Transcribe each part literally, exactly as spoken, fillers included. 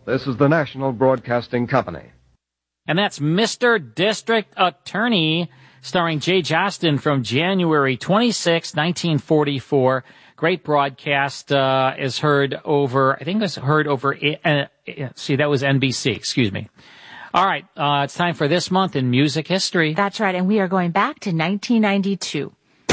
This is the National Broadcasting Company. And that's Mister District Attorney, starring Jay Jostin, from January twenty-sixth, nineteen forty-four. Great broadcast, uh, is heard over, I think it was heard over, uh, see, that was N B C, excuse me. All right, uh, it's time for This Month in Music History. That's right, and we are going back to nineteen ninety-two.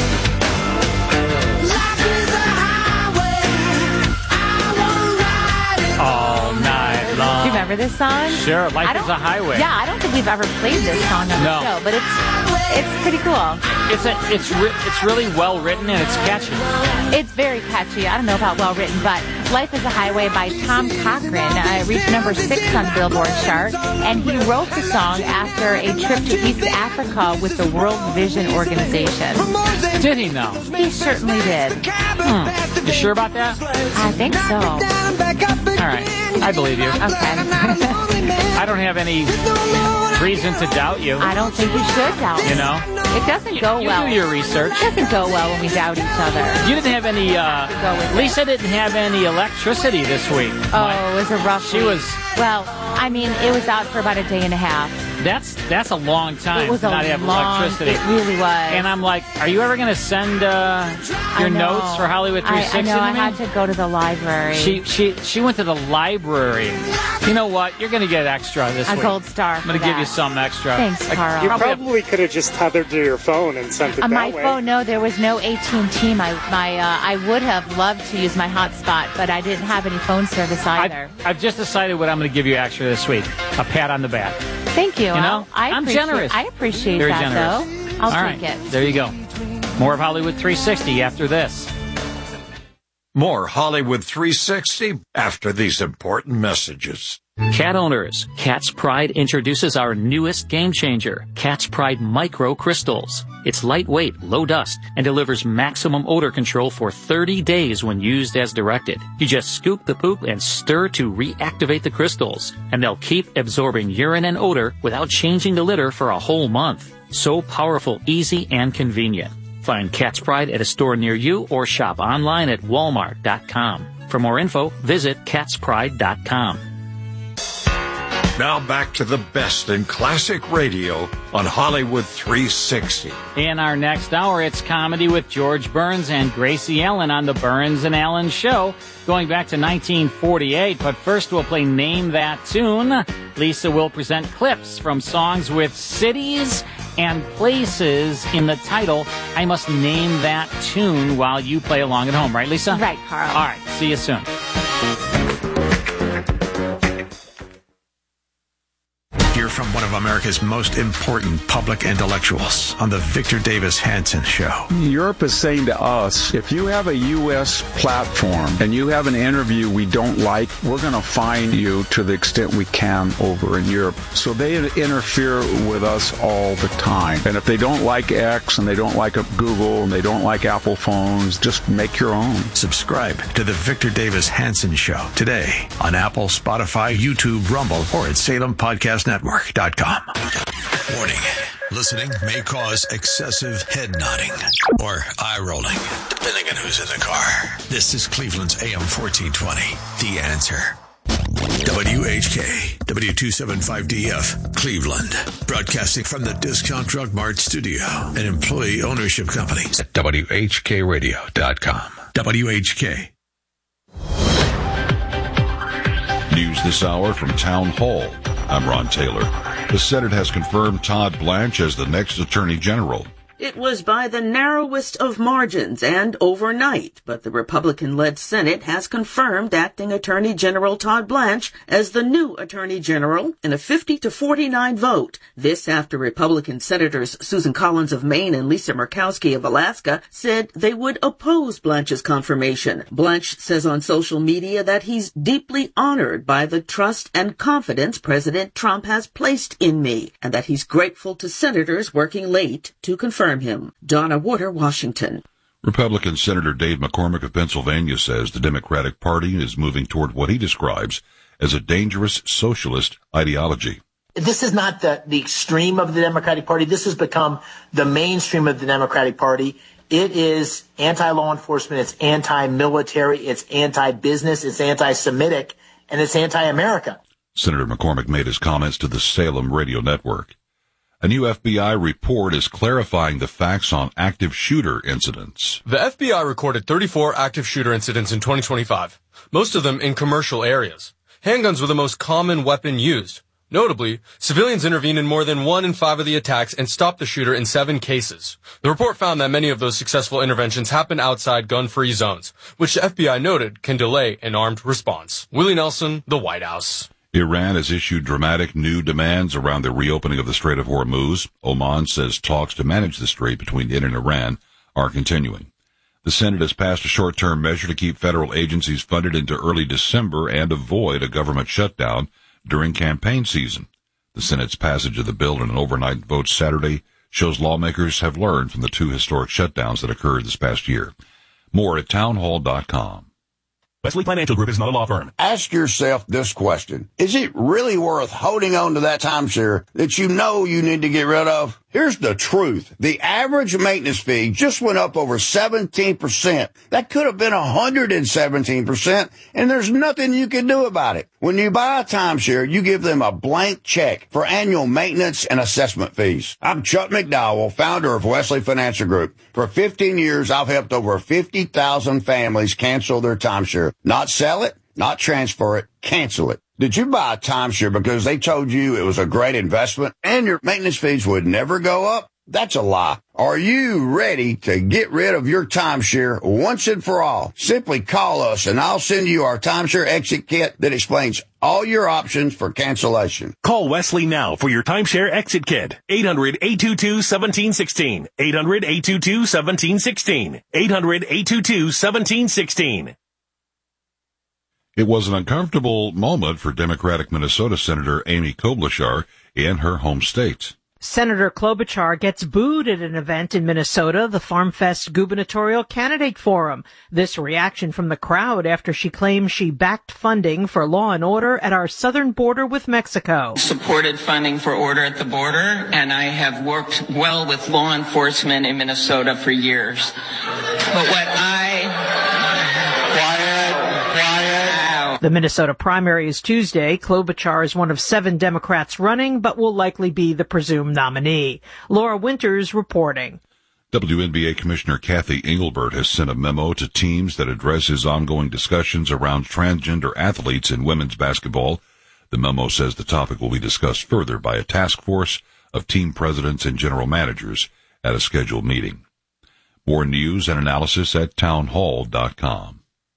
All night long. Do you remember this song? Sure, Life is a Highway. Yeah, I don't think we've ever played this song on no. the show, but it's it's pretty cool. It's a, it's re- it's really well written and it's catchy. It's very catchy. I don't know about well written, but Life is a Highway by Tom Cochrane uh, reached number six on the Billboard chart, and he wrote the song after a trip to East Africa with the World Vision Organization. Did he now? He certainly did. Hmm. You sure about that? I think so. All right. I believe you. Okay. I don't have any reason to doubt you. I don't think you should doubt me. You know? It doesn't go you, you well. You do your research. It doesn't go well when we doubt each other. You didn't have any, uh, Lisa didn't have any electricity this week. Oh, Mike. It was a rough She week. was... Well, I mean, it was out for about a day and a half. That's that's a long time it was to not a have long, electricity. It really was. And I'm like, are you ever going to send uh, your notes for Hollywood three sixty I, I know, to I me? had to go to the library. She she she went to the library. You know what? You're going to get extra this a week. A gold star. I'm going to give you some extra. Thanks, Carl. You probably could have just tethered to your phone and sent it uh, that my way. My phone, no, there was no A T and T. My, my, uh, I would have loved to use my hotspot, but I didn't have any phone service either. I've, I've just decided what I'm going to give you extra this week. A pat on the back. Thank you. You know, I I'm appreciate, generous. I appreciate Very that, generous. though. I'll All take right. it. There you go. More of Hollywood three sixty after this. More Hollywood three sixty after these important messages. Cat owners, Cat's Pride introduces our newest game changer, Cat's Pride Micro Crystals. It's lightweight, low dust, and delivers maximum odor control for thirty days when used as directed. You just scoop the poop and stir to reactivate the crystals, and they'll keep absorbing urine and odor without changing the litter for a whole month. So powerful, easy, and convenient. Find Cat's Pride at a store near you or shop online at walmart dot com. For more info, visit cats pride dot com. Now back to the best in classic radio on Hollywood three sixty. In our next hour, it's comedy with George Burns and Gracie Allen on the Burns and Allen Show, going back to nineteen forty-eight. But first, we'll play Name That Tune. Lisa will present clips from songs with cities and places in the title. I must name that tune while you play along at home. Right, Lisa? Right, Carl. All right. See you soon. Hear from one of America's most important public intellectuals on the Victor Davis Hanson Show. Europe is saying to us, if you have a U S platform and you have an interview we don't like, we're going to fine you to the extent we can over in Europe. So they interfere with us all the time. And if they don't like X and they don't like Google and they don't like Apple phones, just make your own. Subscribe to the Victor Davis Hanson Show today on Apple, Spotify, YouTube, Rumble, or at Salem Podcast Network dot com. Warning. Listening may cause excessive head nodding or eye rolling, depending on who's in the car. This is Cleveland's A M fourteen twenty. The Answer. W H K, W two seventy-five D F, Cleveland. Broadcasting from the Discount Drug Mart studio and employee ownership companies at W H K radio dot com. W H K. News this hour from Town Hall. I'm Ron Taylor. The Senate has confirmed Todd Blanche as the next Attorney General. It was by the narrowest of margins and overnight, but the Republican-led Senate has confirmed Acting Attorney General Todd Blanche as the new Attorney General in a fifty to forty-nine vote. This after Republican Senators Susan Collins of Maine and Lisa Murkowski of Alaska said they would oppose Blanche's confirmation. Blanche says on social media that he's deeply honored by the trust and confidence President Trump has placed in me, and that he's grateful to senators working late to confirm him. Donna Warder, Washington. Republican Senator Dave McCormick of Pennsylvania says the Democratic Party is moving toward what he describes as a dangerous socialist ideology. This is not the, the extreme of the Democratic Party. This has become the mainstream of the Democratic Party. It is anti-law enforcement. It's anti-military. It's anti-business. It's anti-Semitic. and it's anti-America. Senator McCormick made his comments to the Salem Radio Network. A new F B I report is clarifying the facts on active shooter incidents. The F B I recorded thirty-four active shooter incidents in twenty twenty-five, most of them in commercial areas. Handguns were the most common weapon used. Notably, civilians intervened in more than one in five of the attacks and stopped the shooter in seven cases. The report found that many of those successful interventions happened outside gun-free zones, which the F B I noted can delay an armed response. Willie Nelson, the White House. Iran has issued dramatic new demands around the reopening of the Strait of Hormuz. Oman says talks to manage the strait between it and Iran are continuing. The Senate has passed a short-term measure to keep federal agencies funded into early December and avoid a government shutdown during campaign season. The Senate's passage of the bill in an overnight vote Saturday shows lawmakers have learned from the two historic shutdowns that occurred this past year. More at townhall dot com. Wesley Financial Group is not a law firm. Ask yourself this question. Is it really worth holding on to that timeshare that you know you need to get rid of? Here's the truth. The average maintenance fee just went up over seventeen percent. That could have been one hundred seventeen percent, and there's nothing you can do about it. When you buy a timeshare, you give them a blank check for annual maintenance and assessment fees. I'm Chuck McDowell, founder of Wesley Financial Group. For fifteen years, I've helped over fifty thousand families cancel their timeshare. Not sell it, not transfer it, cancel it. Did you buy a timeshare because they told you it was a great investment and your maintenance fees would never go up? That's a lie. Are you ready to get rid of your timeshare once and for all? Simply call us and I'll send you our timeshare exit kit that explains all your options for cancellation. Call Wesley now for your timeshare exit kit. eight hundred, eight two two, one seven one six. eight hundred, eight two two, one seven one six. eight hundred, eight two two, one seven one six. It was an uncomfortable moment for Democratic Minnesota Senator Amy Klobuchar in her home state. Senator Klobuchar gets booed at an event in Minnesota, the FarmFest Gubernatorial Candidate Forum. This reaction from the crowd after she claims she backed funding for law and order at our southern border with Mexico. Supported funding for order at the border, and I have worked well with law enforcement in Minnesota for years. But what I... Quiet, quiet. The Minnesota primary is Tuesday. Klobuchar is one of seven Democrats running, but will likely be the presumed nominee. Laura Winters reporting. W N B A Commissioner Kathy Engelbert has sent a memo to teams that addresses ongoing discussions around transgender athletes in women's basketball. The memo says the topic will be discussed further by a task force of team presidents and general managers at a scheduled meeting. More news and analysis at townhall dot com.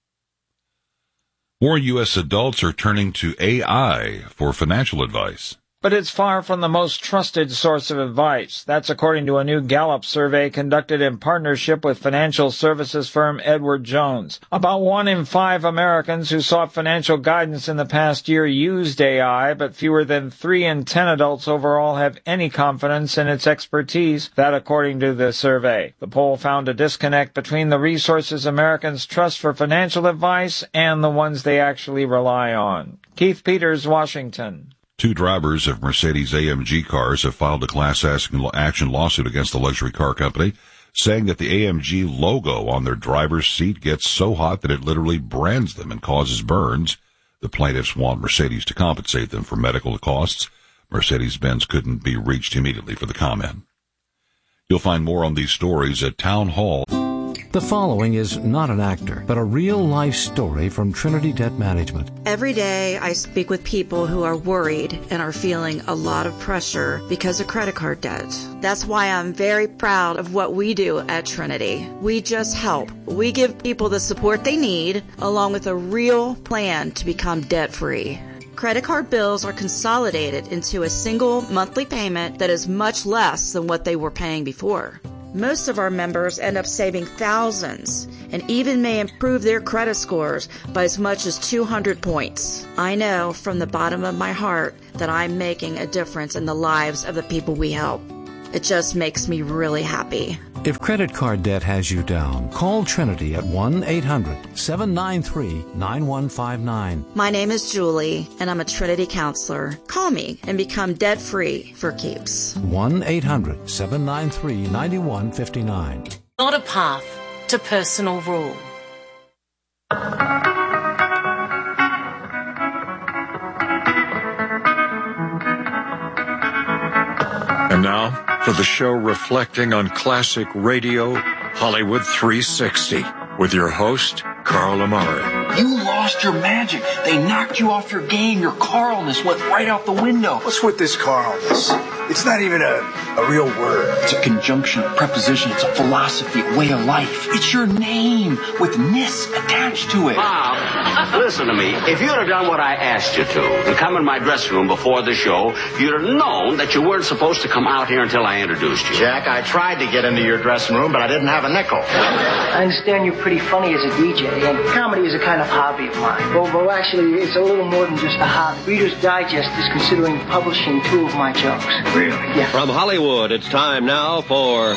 More U S adults are turning to A I for financial advice. But it's far from the most trusted source of advice. That's according to a new Gallup survey conducted in partnership with financial services firm Edward Jones. About one in five Americans who sought financial guidance in the past year used A I, but fewer than three in ten adults overall have any confidence in its expertise. That according to the survey. The poll found a disconnect between the resources Americans trust for financial advice and the ones they actually rely on. Keith Peters, Washington. Two drivers of Mercedes A M G cars have filed a class action lawsuit against the luxury car company, saying that the A M G logo on their driver's seat gets so hot that it literally brands them and causes burns. The plaintiffs want Mercedes to compensate them for medical costs. Mercedes-Benz couldn't be reached immediately for the comment. You'll find more on these stories at Town Hall. The following is not an actor, but a real-life story from Trinity Debt Management. Every day I speak with people who are worried and are feeling a lot of pressure because of credit card debt. That's why I'm very proud of what we do at Trinity. We just help. We give people the support they need, along with a real plan to become debt-free. Credit card bills are consolidated into a single monthly payment that is much less than what they were paying before. Most of our members end up saving thousands and even may improve their credit scores by as much as two hundred points. I know from the bottom of my heart that I'm making a difference in the lives of the people we help. It just makes me really happy. If credit card debt has you down, call Trinity at one eight hundred, seven nine three, nine one five nine. My name is Julie, and I'm a Trinity counselor. Call me and become debt-free for keeps. one eight hundred, seven nine three, nine one five nine. Not a path to personal rule. And now, for the show reflecting on classic radio, Hollywood three sixty, with your host, Carl Amari. You lost your magic. They knocked you off your game. Your Carlness went right out the window. What's with this Carlness? It's not even a, a real word. It's a conjunction, a preposition. It's a philosophy, a way of life. It's your name with ness attached to it. Bob, listen to me. If you'd have done what I asked you to and come in my dressing room before the show, you'd have known that you weren't supposed to come out here until I introduced you. Jack, I tried to get into your dressing room, but I didn't have a nickel. I understand you're pretty funny as a D J, and comedy is a kind of hobby of mine. Well, well, actually, it's a little more than just a hobby. Reader's Digest is considering publishing two of my jokes. Really? Yeah. From Hollywood, it's time now for...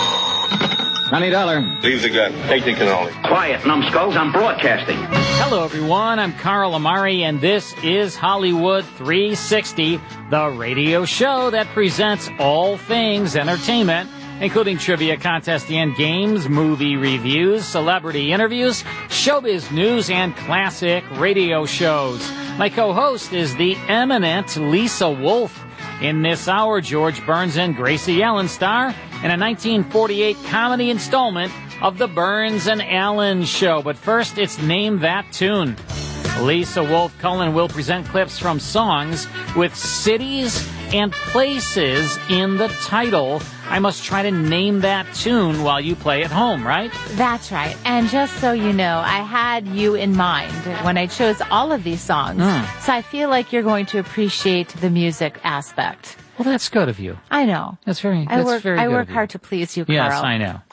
Twenty dollar. Leave the gun. Take the cannoli. Quiet, numbskulls. I'm broadcasting. Hello, everyone. I'm Carl Amari, and this is Hollywood three sixty, the radio show that presents all things entertainment, including trivia contests and games, movie reviews, celebrity interviews, showbiz news, and classic radio shows. My co-host is the eminent Lisa Wolf. In this hour, George Burns and Gracie Allen star in a nineteen forty-eight comedy installment of The Burns and Allen Show. But first, it's Name That Tune. Lisa Wolf Cullen will present clips from songs with cities and places in the title. I must try to name that tune while you play at home, right? That's right. And just so you know, I had you in mind when I chose all of these songs. Mm. So I feel like you're going to appreciate the music aspect. Well, that's good of you. I know. That's very, I that's work, very I good work of you. hard to please you, Carl. Yes, I know.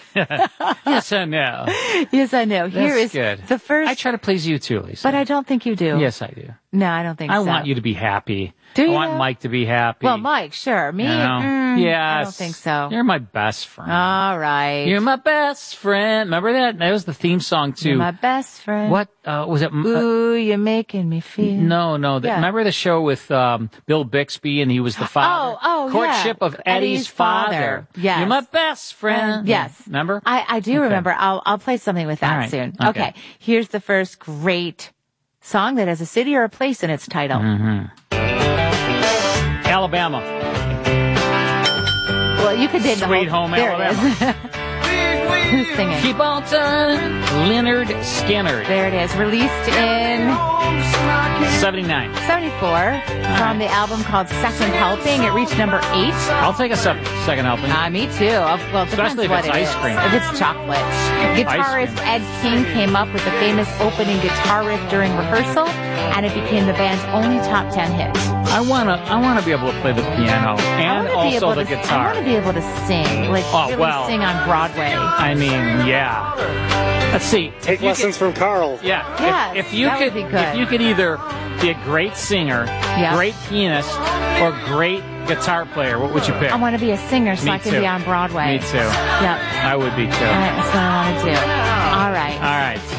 Yes, I know. Yes, I know. Here That's is good. the first. I try to please you too, Lisa. But I don't think you do. Yes, I do. No, I don't think I so. I want you to be happy. Do you? I want Mike to be happy. Well, Mike, sure. Me? You know? Mm, yes. I don't think so. You're my best friend. All right. You're my best friend. Remember that? That was the theme song to... You're my best friend. What? Uh, was it? Ooh, you're making me feel... No, no. The, yeah. Remember the show with um, Bill Bixby and he was the father? Oh, oh, Courtship yeah. of Eddie's, Eddie's father. father. Yes. You're my best friend. Um, yes. Remember? I, I do okay. remember. I'll, I'll play something with that All right. soon. Okay. okay. Here's the first great song that has a city or a place in its title. Mm-hmm. Alabama. Well, you could name the whole... Sweet Home there Alabama. It is. Who's singing? Keep on turning. Leonard Skinner. There it is. Released in... seventy-nine. seventy-four. All from right. the album called Second Helping. It reached number eight. I'll take a second, second helping. Uh, me too. Well, it especially if what it's it ice is. cream. If it's chocolate. Guitarist Ed King came up with the famous opening guitar riff during rehearsal, and it became the band's only top ten hit. I wanna, I wanna be able to play the piano and also the to, guitar. I want to be able to sing, like oh, really well, sing on Broadway. I mean, yeah. Let's see. Take lessons could, from Carl. Yeah. Yes, if, if you that could, would be good. if you could either be a great singer, yeah. great pianist, or great guitar player, what would you pick? I want to be a singer so Me I can too. be on Broadway. Me too. Yep. I would be too. All right, that's what I want to do. All right. All right.